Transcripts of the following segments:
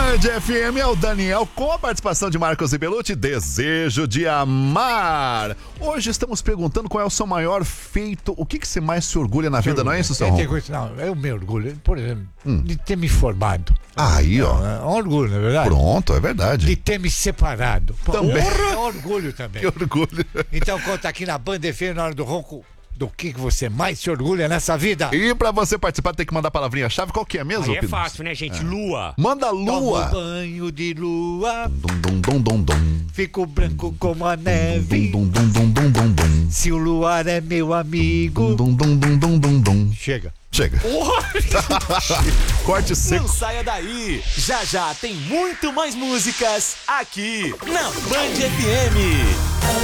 Band FM é o Daniel com a participação de Marcos e Belucci, Desejo de Amar. Hoje estamos perguntando qual é o seu maior feito, o que você mais se orgulha na vida, não é isso, seu Ron? Não, eu me orgulho, por exemplo, de ter me formado. Aí, ó. É um orgulho, não é verdade? Pronto, é verdade. De ter me separado. Também. É um orgulho também. Que orgulho. Então conta aqui na Band FM na hora do ronco. Do que você mais se orgulha nessa vida? E pra você participar tem que mandar a palavrinha-chave, qual que é mesmo? Aí é fácil, né, gente? Lua. Manda lua. Tomo banho de lua, Dum, dum, dum, dum. fico branco como a neve. Dum, dum, dum, dum, dum, dum. Se o luar é meu amigo. Dum, dum, dum, dum, dum, dum. Chega. Chega. Corte seco. Não saia daí. Já já tem muito mais músicas aqui na Band FM.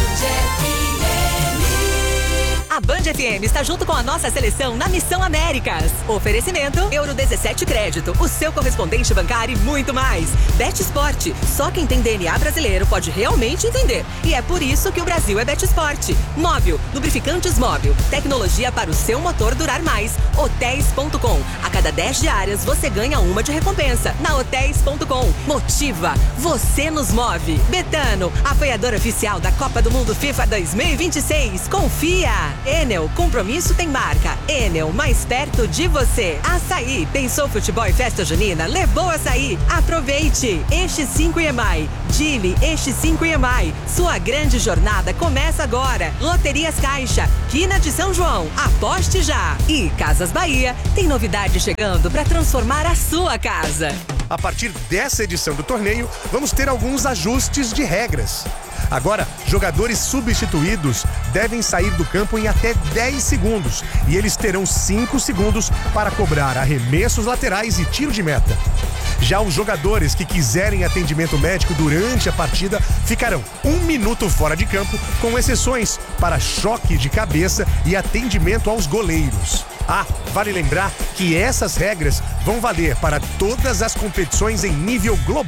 A Band FM está junto com a nossa seleção na Missão Américas. Oferecimento Euro 17 Crédito, o seu correspondente bancário e muito mais. Bet Sport, só quem tem DNA brasileiro pode realmente entender. E é por isso que o Brasil é Bet Sport. Móvel, lubrificantes Móvel, tecnologia para o seu motor durar mais. Hotéis.com, a cada 10 diárias você ganha uma de recompensa. Na Hotéis.com, motiva, você nos move. Betano, apoiadora oficial da Copa do Mundo FIFA 2026. Confia. Enel, compromisso tem marca. Enel, mais perto de você. Açaí, pensou futebol e festa junina? Levou açaí. Aproveite. Eixo 5 EMAI. Dili, Eixo 5 EMAI. Sua grande jornada começa agora. Loterias Caixa, Quina de São João. Aposte já. E Casas Bahia tem novidade chegando para transformar a sua casa. A partir dessa edição do torneio, vamos ter alguns ajustes de regras. Agora, jogadores substituídos devem sair do campo em até 10 segundos e eles terão 5 segundos para cobrar arremessos laterais e tiro de meta. Já os jogadores que quiserem atendimento médico durante a partida ficarão 1 minuto fora de campo, com exceções para choque de cabeça e atendimento aos goleiros. Ah, vale lembrar que essas regras vão valer para todas as competições em nível global.